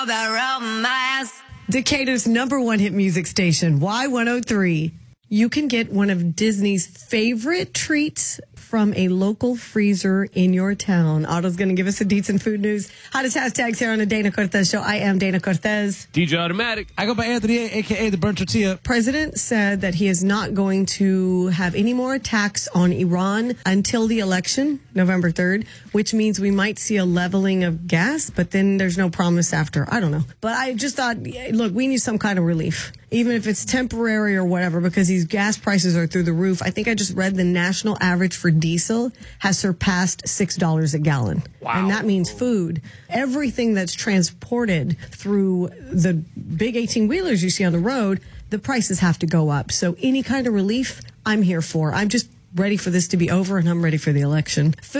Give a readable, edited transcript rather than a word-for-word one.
Decatur's #1 hit music station, Y103. You can get one of Disney's favorite treats from a local freezer in your town. Otto's going to give us the deets and food news. Hottest hashtags here on the Dana Cortez Show. I am Dana Cortez. DJ Automatic. I go by Anthony A, a.k.a. the Burnt Tortilla. President said that he is not going to have any more attacks on Iran until the election, November 3rd, which means we might see a leveling of gas, but then there's no promise after. I don't know. But I just thought, look, we need some kind of relief, even if it's temporary or whatever, because these gas prices are through the roof. I think I just read the national average for diesel has surpassed $6 a gallon. Wow. And that means food. Everything that's transported through the big 18-wheelers you see on the road, the prices have to go up. So any kind of relief, I'm here for. I'm just ready for this to be over, and I'm ready for the election.